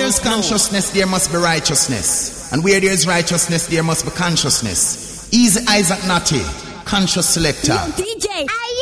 there's consciousness, there must be righteousness. And where there is righteousness, there must be consciousness. Easy Isaac Natty, conscious selector. Yo, DJ.